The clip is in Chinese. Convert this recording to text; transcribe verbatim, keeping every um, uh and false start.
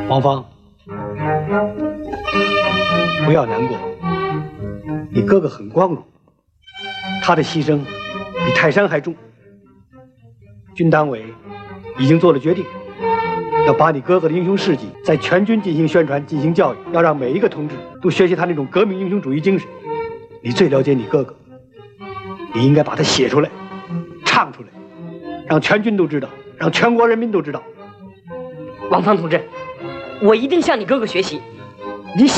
王芳，不要难过，你哥哥很光荣，他的牺牲比泰山还重。军党委已经做了决定，要把你哥哥的英雄事迹在全军进行宣传、进行教育，要让每一个同志都学习他那种革命英雄主义精神。你最了解你哥哥，你应该把它写出来、唱出来，让全军都知道，让全国人民都知道。 王芳同志，我一定向你哥哥学习。你。